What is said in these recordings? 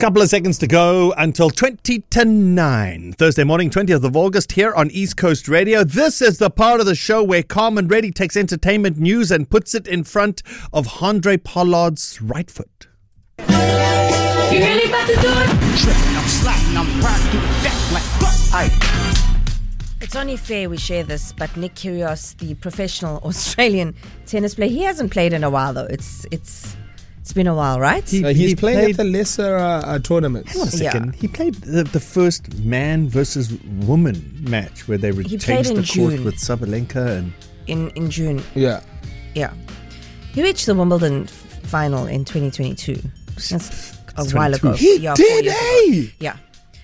Couple of seconds to go until 20 to 9. Thursday morning, 20th of August, here on East Coast Radio. This is the part of the show where Carmen Reddy takes entertainment news and puts it in front of Handré Pollard's right foot. You really about to do it? Tripping, I'm sliding, I'm riding through the deck like It's only fair we share this, but Nick Kyrgios, the professional Australian tennis player, he hasn't played in a while though. It's been a while, right? He's played at the lesser tournaments. Hang on a second. He played the first man versus woman match where they would change the court with Sabalenka in June. Yeah. He reached the Wimbledon final in 2022. That's a while ago. He Yeah, 4 did, years eh? ago. Yeah.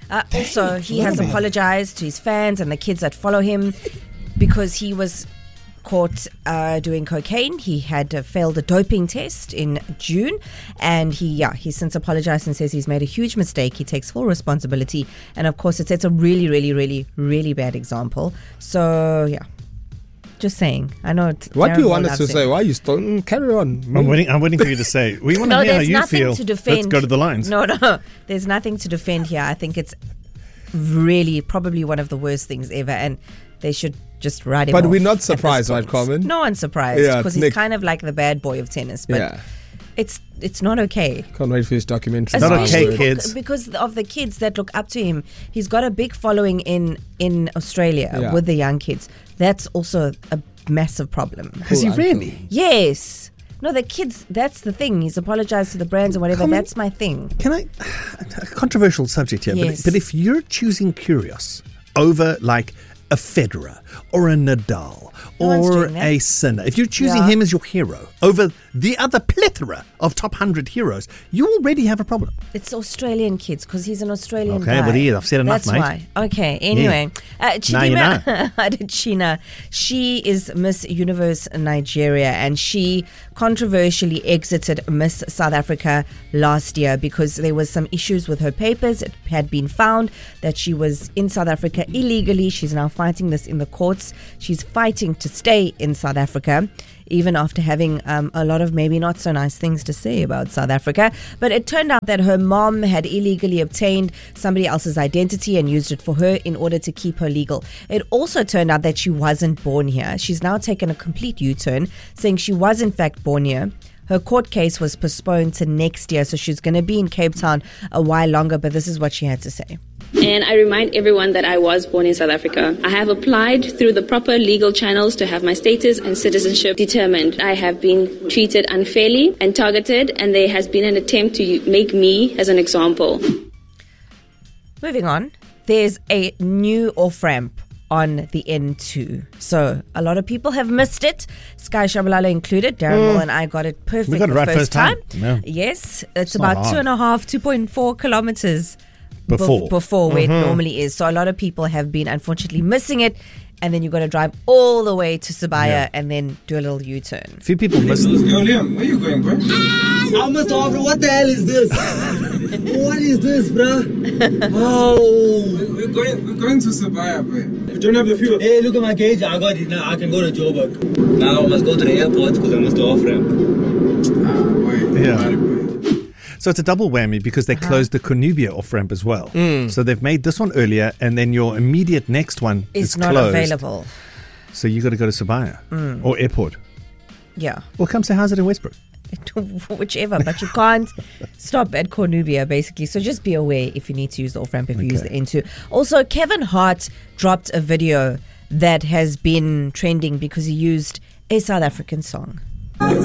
Also, he has apologized to his fans and the kids that follow him because he was caught doing cocaine. He had failed a doping test in June, and he's since apologized and says he's made a huge mistake. He takes full responsibility, and of course, it's a really, really, really, really bad example. So just saying. I know. What do you want us to say? Why are you still carry on? I'm waiting for you to say. We want to hear how you feel. To defend. Let's go to the lines. No, there's nothing to defend here. I think it's really probably one of the worst things ever, and they should just write him off. But we're not surprised, right, Carmen? No one's surprised because he's kind of like the bad boy of tennis. But it's not okay. Can't wait for his documentary. Not okay, kids. Because of the kids that look up to him. He's got a big following in Australia with the young kids. That's also a massive problem. Has he really? Yes. No, the kids, that's the thing. He's apologized to the brands and whatever. That's my thing. Can I... A controversial subject here. Yes. But if you're choosing Kyrgios over like a Federer or a Nadal or a Sinner, if you're choosing him as your hero over the other plethora of top 100 heroes, you already have a problem. It's Australian kids because he's an Australian guy. Well, I've said enough, That's mate. Why. Okay, anyway. Chidima Adechina, she is Miss Universe Nigeria, and she controversially exited Miss South Africa last year because there was some issues with her papers. It had been found that she was in South Africa illegally. She's now fighting this in the courts. She's fighting to stay in South Africa, even after having a lot of maybe not so nice things to say about South Africa. But it turned out that her mom had illegally obtained somebody else's identity and used it for her in order to keep her legal. It also turned out that she wasn't born here. She's now taken a complete U-turn, saying she was in fact born here. Her court case was postponed to next year, so she's going to be in Cape Town a while longer, but this is what she had to say. And I remind everyone that I was born in South Africa. I have applied through the proper legal channels to have my status and citizenship determined. I have been treated unfairly and targeted, and there has been an attempt to make me as an example. Moving on, there's a new off-ramp on the N2. So a lot of people have missed it. Sky Shabalala included. Darren Moore and I got it perfect we got it right first time. Yeah. Yes, it's about 2.5 kilometers before where it normally is. So a lot of people have been unfortunately missing it, and then you've got to drive all the way to Sibaya and then do a little U-turn. A few people missed it. Yo, Liam, where you going, bro? I'm a bro. What the hell is this? What is this, bro? Oh, we're going to Sibaya, bro. We don't have the fuel. Hey, look at my gauge. I got it now. I can go to Joburg. Now I must go to the airport because I must do off-ramp. Wait. Yeah. So it's a double whammy because they closed the Cornubia off-ramp as well. So they've made this one earlier, and then your immediate next one is not closed. Available. So you got to go to Sibaya or airport. Yeah. Well, come say how's it in Westbrook. Whichever, but you can't stop at Cornubia basically. So just be aware if you need to use the off-ramp if you use the N2. Also, Kevin Hart dropped a video that has been trending because he used a South African song.